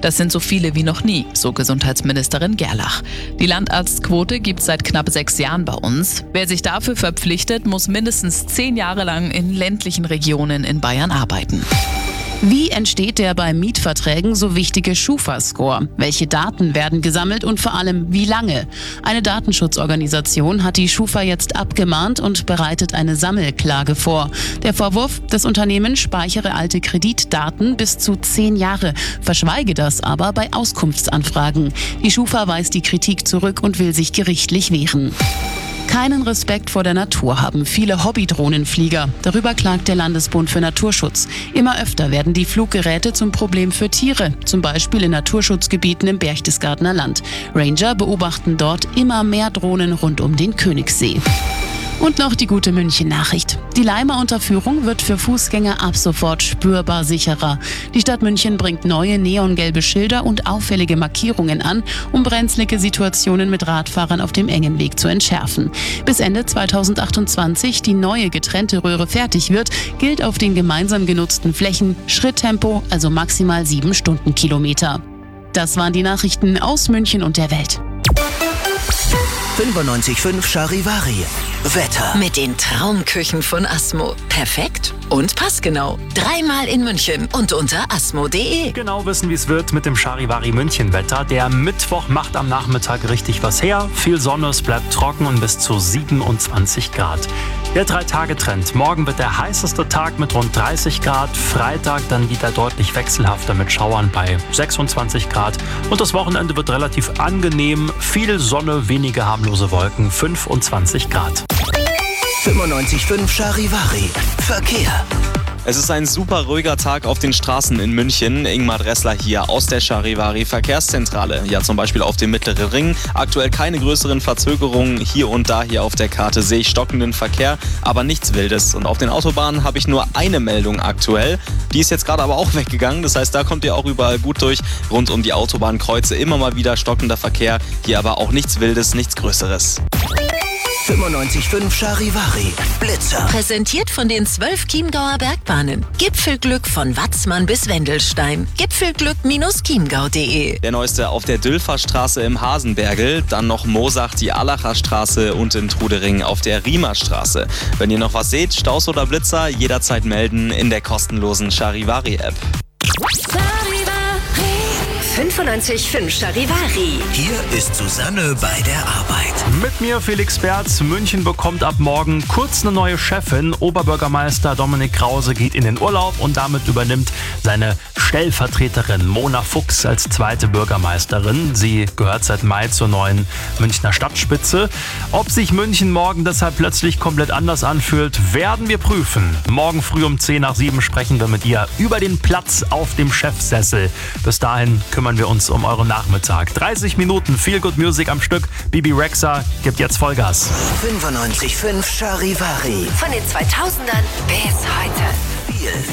Das sind so viele wie noch nie, so Gesundheitsministerin Gerlach. Die Landarztquote gibt es seit knapp 6 Jahren bei uns. Wer sich dafür verpflichtet, muss mindestens 10 Jahre lang in ländlichen Regionen in Bayern arbeiten. Wie entsteht der bei Mietverträgen so wichtige Schufa-Score? Welche Daten werden gesammelt und vor allem wie lange? Eine Datenschutzorganisation hat die Schufa jetzt abgemahnt und bereitet eine Sammelklage vor. Der Vorwurf, das Unternehmen speichere alte Kreditdaten bis zu 10 Jahre, verschweige das aber bei Auskunftsanfragen. Die Schufa weist die Kritik zurück und will sich gerichtlich wehren. Keinen Respekt vor der Natur haben viele Hobbydrohnenflieger. Darüber klagt der Landesbund für Naturschutz. Immer öfter werden die Fluggeräte zum Problem für Tiere, zum Beispiel in Naturschutzgebieten im Berchtesgadener Land. Ranger beobachten dort immer mehr Drohnen rund um den Königssee. Und noch die gute München-Nachricht. Die Laimer-Unterführung wird für Fußgänger ab sofort spürbar sicherer. Die Stadt München bringt neue neongelbe Schilder und auffällige Markierungen an, um brenzlige Situationen mit Radfahrern auf dem engen Weg zu entschärfen. Bis Ende 2028 die neue getrennte Röhre fertig wird, gilt auf den gemeinsam genutzten Flächen Schritttempo, also maximal 7 Stundenkilometer. Das waren die Nachrichten aus München und der Welt. 95.5 Charivari. Wetter. Mit den Traumküchen von Asmo. Perfekt und passgenau. 3-mal in München und unter asmo.de. Genau wissen, wie es wird mit dem Charivari München-Wetter. Der Mittwoch macht am Nachmittag richtig was her. Viel Sonne, es bleibt trocken und bis zu 27 Grad. Der 3-Tage-Trend. Morgen wird der heißeste Tag mit rund 30 Grad. Freitag dann wieder deutlich wechselhafter mit Schauern bei 26 Grad. Und das Wochenende wird relativ angenehm. Viel Sonne, wenige harmlose Wolken, 25 Grad. 95.5 Charivari. Verkehr. Es ist ein super ruhiger Tag auf den Straßen in München. Ingmar Dressler hier aus der Charivari Verkehrszentrale. Ja, zum Beispiel auf dem Mittleren Ring. Aktuell keine größeren Verzögerungen. Hier und da hier auf der Karte sehe ich stockenden Verkehr, aber nichts Wildes. Und auf den Autobahnen habe ich nur eine Meldung aktuell. Die ist jetzt gerade aber auch weggegangen. Das heißt, da kommt ihr auch überall gut durch. Rund um die Autobahnkreuze immer mal wieder stockender Verkehr. Hier aber auch nichts Wildes, nichts Größeres. 95.5 Charivari. Blitzer. Präsentiert von den 12 Chiemgauer Bergbahnen. Gipfelglück von Watzmann bis Wendelstein. Gipfelglück-chiemgau.de. Der neueste auf der Dülferstraße im Hasenbergel, dann noch Moosach, die Allacher Straße und in Trudering auf der Riemerstraße. Wenn ihr noch was seht, Staus oder Blitzer, jederzeit melden in der kostenlosen Charivari-App. 95.5 Charivari. Hier ist Susanne bei der Arbeit. Mit mir Felix Berz. München bekommt ab morgen kurz eine neue Chefin. Oberbürgermeister Dominik Krause geht in den Urlaub und damit übernimmt seine Stellvertreterin Mona Fuchs als zweite Bürgermeisterin. Sie gehört seit Mai zur neuen Münchner Stadtspitze. Ob sich München morgen deshalb plötzlich komplett anders anfühlt, werden wir prüfen. Morgen früh um 6:10 sprechen wir mit ihr über den Platz auf dem Chefsessel. Bis dahin kümmern wir uns um euren Nachmittag. 30 Minuten Feel Good Music am Stück. Bibi Rexha gibt jetzt Vollgas. 95.5 Charivari. Von den 2000ern bis heute. Viel